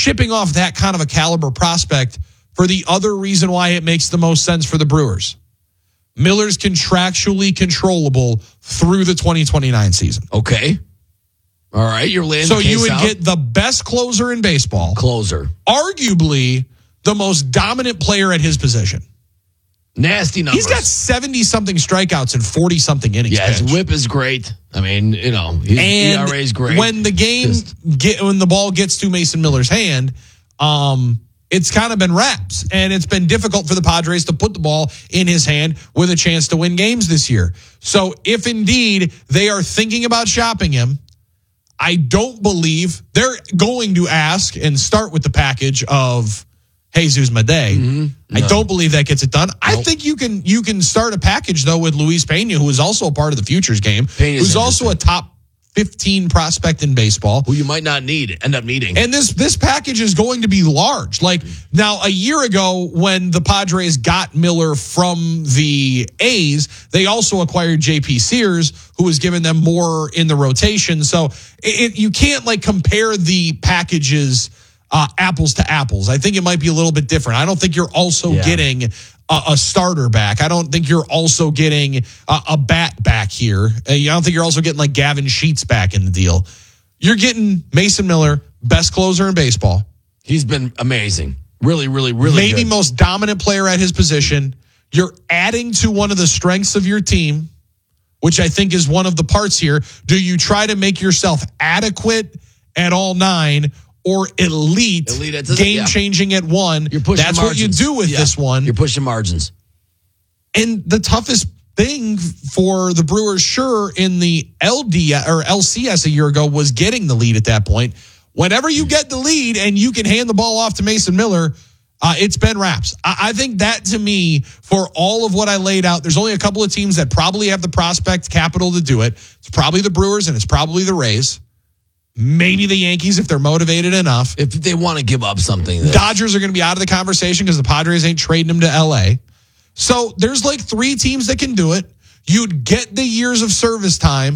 shipping off that kind of a caliber prospect for the other reason why it makes the most sense for the Brewers. Miller's contractually controllable through the 2029 season. Okay. All right, you're laying so the case you would out. get the best closer in baseball. Closer. Arguably the most dominant player at his position. Nasty numbers. He's got 70-something strikeouts and 40-something innings. Yeah, his whip is great. I mean, his ERA is great. When the ball gets to Mason Miller's hand, it's kind of been wraps, and it's been difficult for the Padres to put the ball in his hand with a chance to win games this year. So if indeed they are thinking about shopping him, I don't believe they're going to ask and start with the package of Jesus Madej. Mm-hmm. No. I don't believe that gets it done. Nope. I think you can start a package, though, with Luis Pena, who is also a part of the futures game, who's also a top 15 prospect in baseball. Who you might not end up needing. And this package is going to be large. Like, now, a year ago, when the Padres got Miller from the A's, they also acquired J.P. Sears, who was giving them more in the rotation. So you can't, compare the packages apples to apples. I think it might be a little bit different. I don't think you're also getting a starter back. I don't think you're also getting a bat back here. I don't think you're also getting Gavin Sheets back in the deal. You're getting Mason Miller, best closer in baseball. He's been amazing. Really, really, really maybe good. Most dominant player at his position. You're adding to one of the strengths of your team, which I think is one of the parts here. Do you try to make yourself adequate at all 9 or elite game-changing at 1? You're pushing That's margins. what you do with this one. You're pushing margins. And the toughest thing for the Brewers, sure, in the LCS a year ago was getting the lead at that point. Whenever you get the lead and you can hand the ball off to Mason Miller, it's been wraps. I think that, to me, for all of what I laid out, there's only a couple of teams that probably have the prospect capital to do it. It's probably the Brewers and it's probably the Rays. Maybe the Yankees if they're motivated enough. If they want to give up something. Dodgers are going to be out of the conversation because the Padres ain't trading them to L.A. So there's 3 teams that can do it. You'd get the years of service time.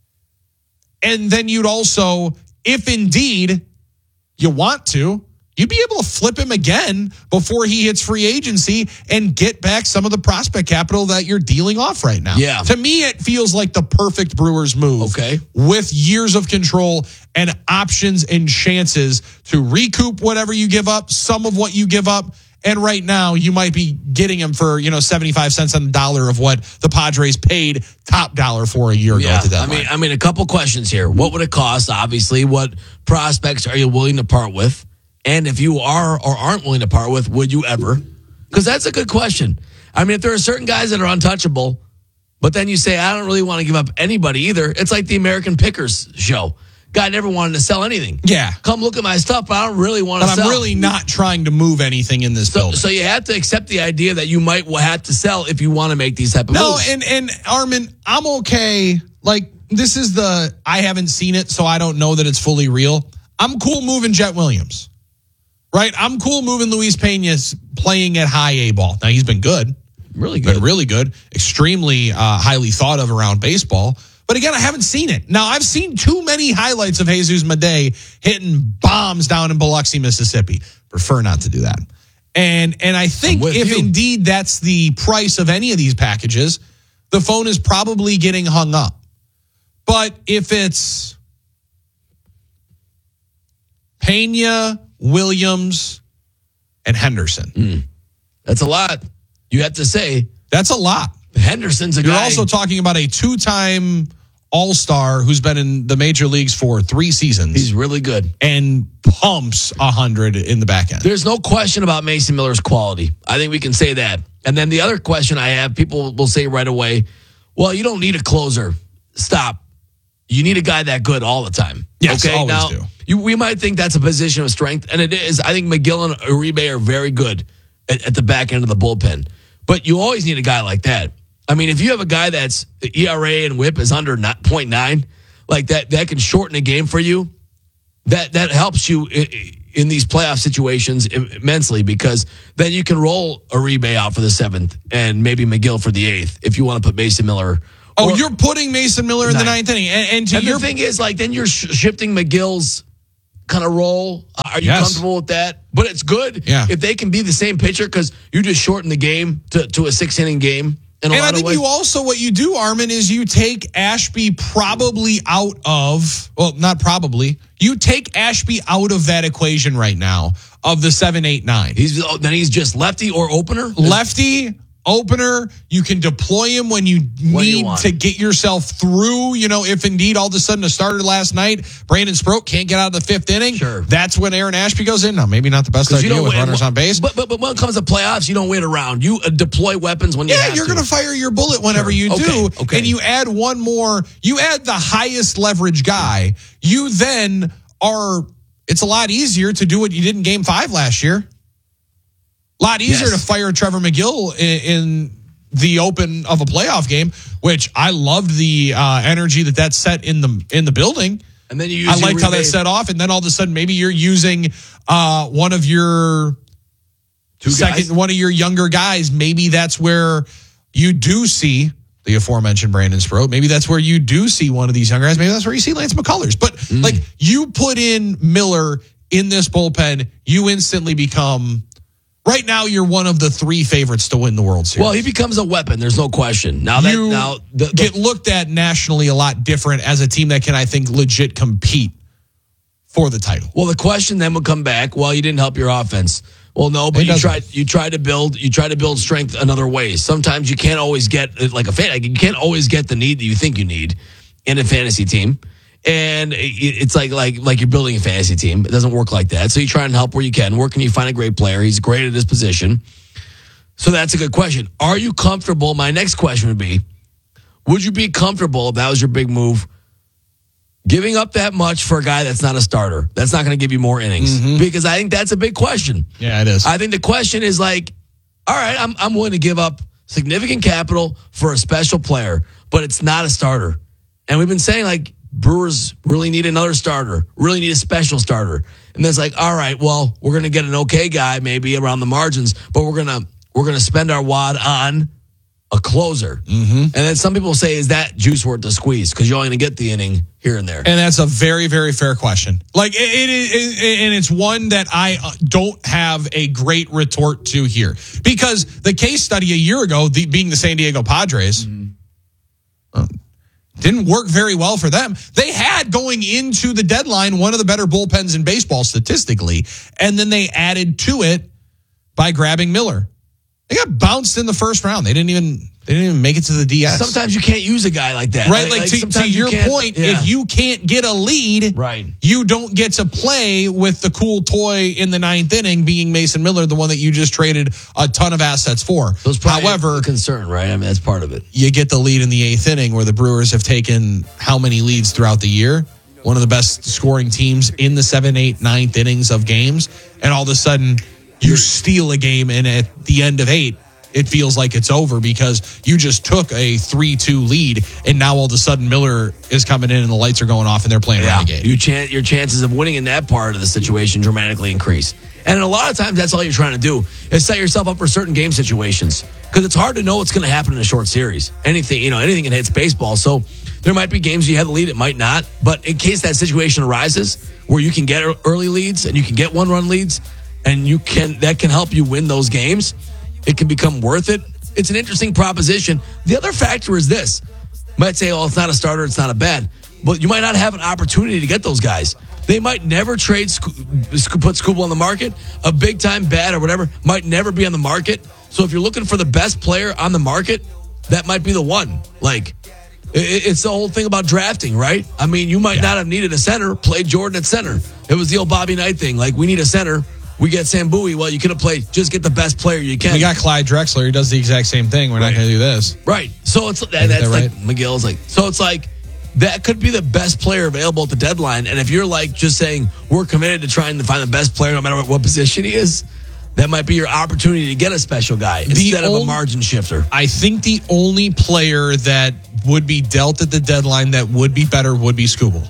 And then you'd also, if indeed you want to, you'd be able to flip him again before he hits free agency and get back some of the prospect capital that you're dealing off right now. Yeah. To me, it feels like the perfect Brewers move. Okay. With years of control and options and chances to recoup whatever you give up, some of what you give up. And right now, you might be getting him for, 75 cents on the dollar of what the Padres paid top dollar for a year ago at the deadline. I mean, a couple questions here. What would it cost? Obviously, what prospects are you willing to part with? And if you are or aren't willing to part with, would you ever? Because that's a good question. I mean, if there are certain guys that are untouchable, but then you say, I don't really want to give up anybody either. It's like the American Pickers show. Guy never wanted to sell anything. Yeah. Come look at my stuff, but I don't really want to sell. But I'm really not trying to move anything in this building. So you have to accept the idea that you might have to sell if you want to make these type of moves. No, and Armin, I'm okay. This is I haven't seen it, so I don't know that it's fully real. I'm cool moving Jet Williams. Right? I'm cool moving Luis Pena playing at high A ball. Now, he's been good. Really good. Been really good. Extremely highly thought of around baseball. But again, I haven't seen it. Now, I've seen too many highlights of Jesus Madej hitting bombs down in Biloxi, Mississippi. Prefer not to do that. And I think if indeed that's the price of any of these packages, the phone is probably getting hung up. But if it's Pena, Williams, and Henderson. That's a lot. You have to say. That's a lot. Henderson's a guy. You're also talking about a 2-time All-Star who's been in the major leagues for 3 seasons. He's really good. And pumps 100 in the back end. There's no question about Mason Miller's quality. I think we can say that. And then the other question I have, people will say right away, well, you don't need a closer. Stop. You need a guy that good all the time. Yes, okay? always Now, do. We might think that's a position of strength, and it is. I think McGill and Uribe are very good at the back end of the bullpen. But you always need a guy like that. I mean, if you have a guy that's ERA and whip is under 0.9, like that can shorten a game for you, that helps you in these playoff situations immensely, because then you can roll Uribe out for the 7th and maybe McGill for the 8th if you want to put Mason Miller. You're putting Mason Miller in the 9th inning. And the thing is, then you're shifting McGill's kind of role? Are you comfortable with that? But it's good if they can be the same pitcher because you just shorten the game to a 6-inning game. And I think you also, what you do, Armin, is you take Ashby probably out of, well, not probably, you take Ashby out of that equation right now of the 7, 8, 9. Then he's just lefty or opener? Lefty, opener, you can deploy him when you need to get yourself through, if indeed all of a sudden a starter last night, Brandon Sproat can't get out of the 5th inning. Sure. That's when Aaron Ashby goes in. Now, maybe not the best idea with runners on base. But when it comes to playoffs, you don't wait around. You deploy weapons when you have to. You're going to fire your bullet whenever you do. Okay. And you add one more, you add the highest leverage guy. You then it's a lot easier to do what you did in Game 5 last year. A lot easier to fire Trevor McGill in the open of a playoff game, which I loved the energy that set in the building. And then I liked how that set off, and then all of a sudden maybe you're using one of your one of your younger guys. Maybe that's where you do see the aforementioned Brandon Sproat. Maybe that's where you do see one of these younger guys. Maybe that's where you see Lance McCullers. But like you put in Miller in this bullpen, you instantly become. Right now, you're one of the 3 favorites to win the World Series. Well, he becomes a weapon. There's no question. Get looked at nationally a lot different as a team that can, I think, legit compete for the title. Well, the question then would come back. Well, you didn't help your offense. Well, no, but you tried to build strength another way. Sometimes you can't always get like a fan. You can't always get the need that you think you need in a fantasy team. And it's like you're building a fantasy team. It doesn't work like that. So you try and help where you can. Where can you find a great player? He's great at his position. So that's a good question. Are you comfortable? My next question would be, would you be comfortable if that was your big move, giving up that much for a guy that's not a starter? That's not going to give you more innings. Because I think that's a big question. Yeah, it is. I think the question is like, all right, I'm willing to give up significant capital for a special player, but it's not a starter. And we've been saying like, Brewers really need another starter, really need a special starter. And then it's like, all right, well, we're going to get an okay guy maybe around the margins, but we're going to spend our wad on a closer. And then some people say, is that juice worth the squeeze? Because you're only going to get the inning here and there. And that's a very, very fair question. Like it is, and it's one that I don't have a great retort to here. Because the case study a year ago, being the San Diego Padres, didn't work very well for them. They had, going into the deadline, one of the better bullpens in baseball statistically, and then they added to it by grabbing Miller. They got bounced in the first round. They didn't even make it to the DS. Sometimes you can't use a guy like that. Right, like to your point, if you can't get a lead, you don't get to play with the cool toy in the 9th inning, being Mason Miller, the one that you just traded a ton of assets for. However, a concern, right? I mean, that's part of it. You get the lead in the 8th inning, where the Brewers have taken how many leads throughout the year? One of the best scoring teams in the 7, 8, 9th innings of games, and all of a sudden you steal a game, and at the end of 8, it feels like it's over because you just took a 3-2 lead, and now all of a sudden Miller is coming in and the lights are going off and they're playing Renegade. Your chances of winning in that part of the situation dramatically increase. And a lot of times that's all you're trying to do is set yourself up for certain game situations, because it's hard to know what's going to happen in a short series. Anything can hit baseball. So there might be games you have the lead, it might not. But in case that situation arises where you can get early leads and you can get 1-run leads, and that can help you win those games, it can become worth it. It's an interesting proposition. The other factor is this. You might say, it's not a starter, it's not a bad. But you might not have an opportunity to get those guys. They might never put Skubal on the market. A big-time bat or whatever might never be on the market. So if you're looking for the best player on the market, that might be the one. Like, it's the whole thing about drafting, right? I mean, you might not have needed a center. Play Jordan at center. It was the old Bobby Knight thing. Like, we need a center. We get Sam Bowie. Well, you could have played. Just get the best player you can. We got Clyde Drexler. He does the exact same thing. We're not going to do this. Right. So that's like McGill's like. So it's like that could be the best player available at the deadline. And if you're like just saying we're committed to trying to find the best player no matter what position he is, that might be your opportunity to get a special guy instead of a margin shifter. I think the only player that would be dealt at the deadline that would be better would be Skubal.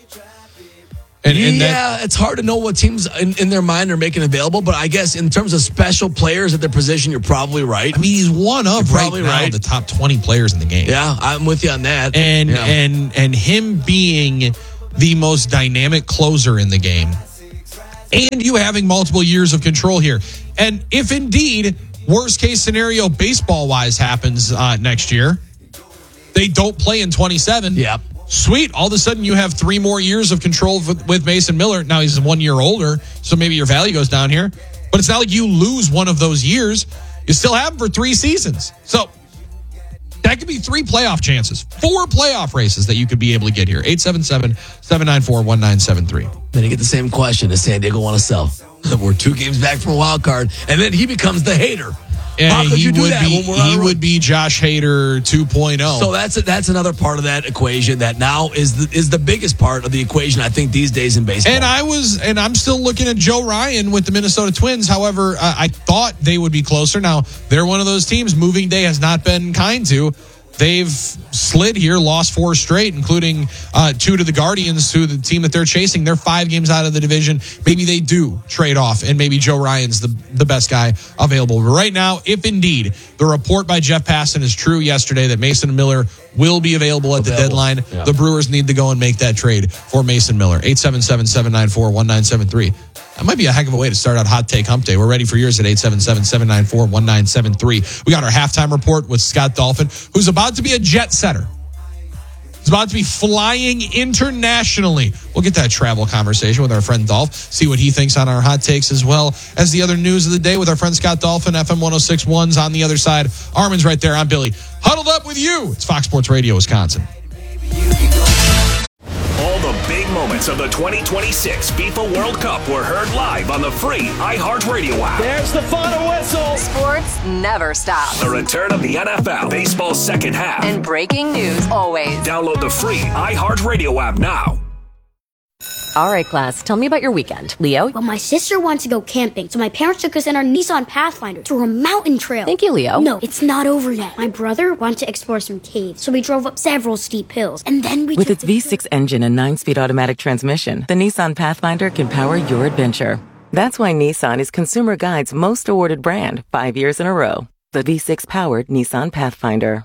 It's hard to know what teams in their mind are making available, but I guess in terms of special players at their position, you're probably right. I mean, he's one of the top 20 players in the game. Yeah, I'm with you on that. And him being the most dynamic closer in the game, and you having multiple years of control here. And if indeed, worst case scenario, baseball-wise happens next year, they don't play in 27. Yep. Sweet. All of a sudden, you have 3 more years of control with Mason Miller. Now he's 1 year older, so maybe your value goes down here. But it's not like you lose one of those years. You still have him for 3 seasons. So that could be 3 playoff chances, 4 playoff races that you could be able to get here. 877-794-1973. Then you get the same question. Does San Diego want to sell? We're 2 games back from a wild card, and then he becomes the hater. How could you do that when we're he would be Josh Hader 2.0. So that's another part of that equation that now is the biggest part of the equation, I think, these days in baseball. And I'm still looking at Joe Ryan with the Minnesota Twins. However, I thought they would be closer. Now, they're one of those teams moving day has not been kind to. They've slid here, lost 4 straight, including 2 to the Guardians, who the team that they're chasing. They're 5 games out of the division. Maybe they do trade off, and maybe Joe Ryan's the best guy available. But right now, if indeed the report by Jeff Passan is true yesterday that Mason Miller will be available at the deadline, the Brewers need to go and make that trade for Mason Miller. 877-794-1973. That might be a heck of a way to start out Hot Take Hump Day. We're ready for yours at 877-794-1973. We got our halftime report with Scott Dolphin, who's about to be a jet setter. He's about to be flying internationally. We'll get that travel conversation with our friend Dolph, see what he thinks on our hot takes, as well as the other news of the day with our friend Scott Dolphin. FM 106.1's on the other side. Armin's right there. I'm Billy. Huddled up with you. It's Fox Sports Radio, Wisconsin. All the big moments of the 2026 FIFA World Cup were heard live on the free iHeartRadio app. There's the final whistle. Sports never stop. The return of the NFL, baseball's second half. And breaking news always. Download the free iHeartRadio app now. All right, class, tell me about your weekend. Leo? Well, my sister wanted to go camping, so my parents took us in our Nissan Pathfinder to a mountain trail. Thank you, Leo. No, it's not over yet. My brother wanted to explore some caves, so we drove up several steep hills, and then we With its V6 engine and 9-speed automatic transmission, the Nissan Pathfinder can power your adventure. That's why Nissan is Consumer Guide's most awarded brand 5 years in a row. The V6-powered Nissan Pathfinder.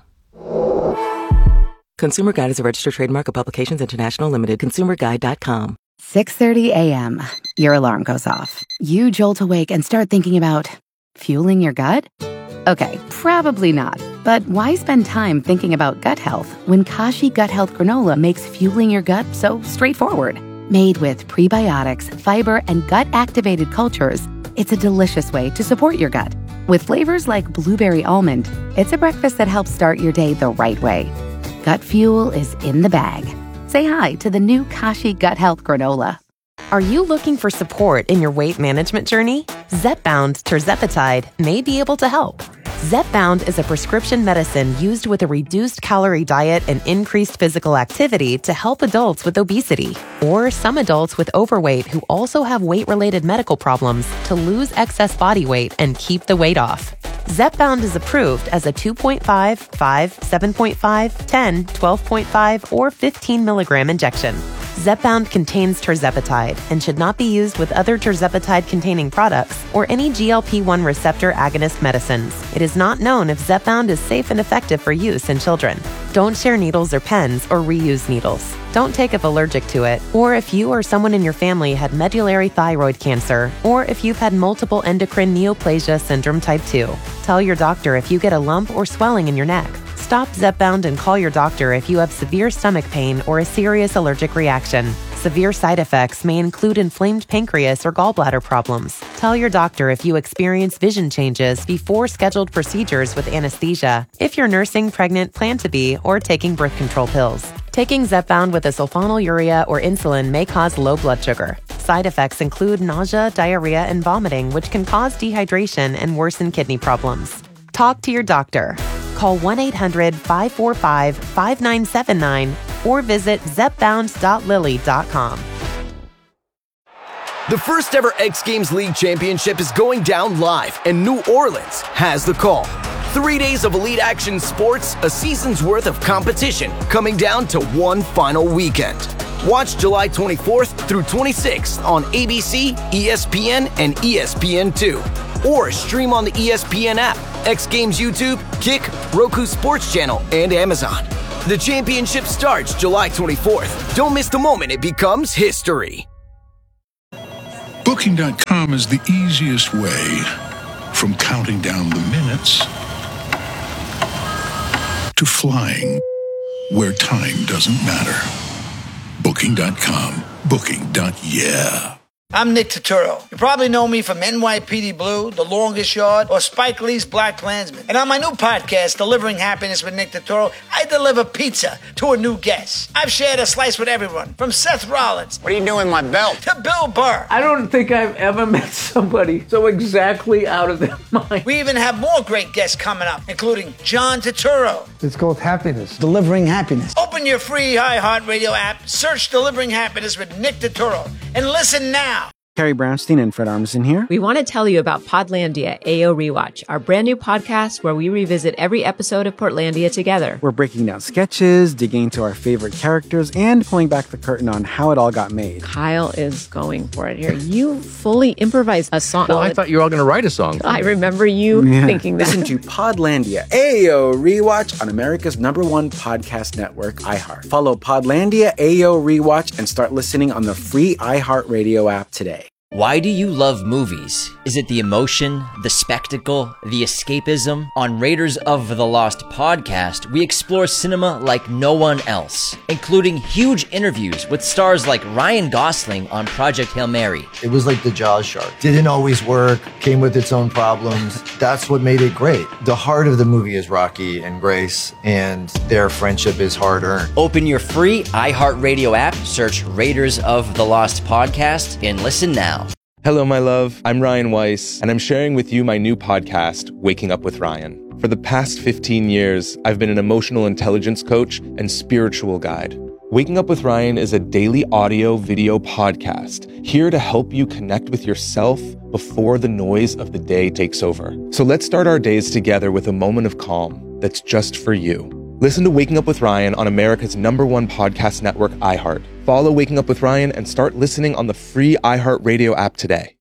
Consumer Guide is a registered trademark of Publications International Limited. ConsumerGuide.com. 6:30 a.m. Your alarm goes off. You jolt awake and start thinking about fueling your gut? Okay, probably not. But why spend time thinking about gut health when Kashi Gut Health Granola makes fueling your gut so straightforward? Made with prebiotics, fiber, and gut-activated cultures, it's a delicious way to support your gut. With flavors like blueberry almond, it's a breakfast that helps start your day the right way. Gut fuel is in the bag. Say hi to the new Kashi Gut Health Granola. Are you looking for support in your weight management journey? Zepbound tirzepatide may be able to help. Zepbound is a prescription medicine used with a reduced calorie diet and increased physical activity to help adults with obesity, or some adults with overweight who also have weight-related medical problems to lose excess body weight and keep the weight off. Zepbound is approved as a 2.5, 5, 7.5, 10, 12.5, or 15 milligram injection. Zepbound contains tirzepatide and should not be used with other tirzepatide-containing products or any GLP-1 receptor agonist medicines. It is not known if Zepbound is safe and effective for use in children. Don't share needles or pens or reuse needles. Don't take if allergic to it, or if you or someone in your family had medullary thyroid cancer, or if you've had multiple endocrine neoplasia syndrome type 2. Tell your doctor if you get a lump or swelling in your neck. Stop Zepbound and call your doctor if you have severe stomach pain or a serious allergic reaction. Severe side effects may include inflamed pancreas or gallbladder problems. Tell your doctor if you experience vision changes before scheduled procedures with anesthesia, if you're nursing, pregnant, plan to be, or taking birth control pills. Taking Zepbound with a sulfonylurea or insulin may cause low blood sugar. Side effects include nausea, diarrhea, and vomiting, which can cause dehydration and worsen kidney problems. Talk to your doctor. Call 1-800-545-5979 or visit zepbound.lily.com. The first ever X Games League Championship is going down live, and New Orleans has the call. 3 days of elite action sports, a season's worth of competition coming down to one final weekend. Watch July 24th through 26th on ABC, ESPN, and ESPN2. Or stream on the ESPN app, X Games YouTube, Kick, Roku Sports Channel, and Amazon. The championship starts July 24th. Don't miss the moment it becomes history. Booking.com is the easiest way from counting down the minutes to flying where time doesn't matter. Booking.com. Booking.yeah. I'm Nick Turturro. You probably know me from NYPD Blue, The Longest Yard, or Spike Lee's Black Klansman. And on my new podcast, Delivering Happiness with Nick Turturro, I deliver pizza to a new guest. I've shared a slice with everyone, from Seth Rollins. What are you doing with my belt? To Bill Burr. I don't think I've ever met somebody so exactly out of their mind. We even have more great guests coming up, including John Turturro. It's called Happiness. Delivering Happiness. Open your free iHeartRadio app, search Delivering Happiness with Nick Turturro, and listen now. Carrie Brownstein and Fred Armisen here. We want to tell you about Podlandia AO Rewatch, our brand new podcast where we revisit every episode of Portlandia together. We're breaking down sketches, digging into our favorite characters, and pulling back the curtain on how it all got made. Kyle is going for it here. You fully improvised a song. Well, I thought you were all going to write a song. I remember you thinking that. Listen to Podlandia AO Rewatch on America's #1 podcast network, iHeart. Follow Podlandia AO Rewatch and start listening on the free iHeartRadio app today. Why do you love movies? Is it the emotion, the spectacle, the escapism? On Raiders of the Lost podcast, we explore cinema like no one else, including huge interviews with stars like Ryan Gosling on Project Hail Mary. It was like the Jaws shark. Didn't always work, came with its own problems. That's what made it great. The heart of the movie is Rocky and Grace, and their friendship is hard-earned. Open your free iHeartRadio app, search Raiders of the Lost podcast, and listen now. Hello, my love. I'm Ryan Weiss, and I'm sharing with you my new podcast, Waking Up with Ryan. For the past 15 years, I've been an emotional intelligence coach and spiritual guide. Waking Up with Ryan is a daily audio-video podcast here to help you connect with yourself before the noise of the day takes over. So let's start our days together with a moment of calm that's just for you. Listen to Waking Up with Ryan on America's #1 podcast network, iHeart. Follow Waking Up with Ryan and start listening on the free iHeartRadio app today.